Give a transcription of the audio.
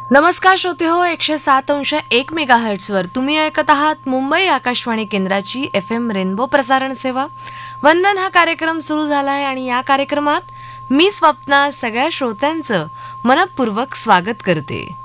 नमस्कार श्रोते हो, 107.1 मेगाहर्ट्झवर तुम्ही ऐकत आहात मुंबई आकाशवाणी केंद्राची FM रेनबो प्रसारण सेवा. वंदन हा कार्यक्रम सुरू झाला आहे आणि या कार्यक्रमात मी स्वप्ना सगळ्या श्रोत्यांचं मनपूर्वक स्वागत करते.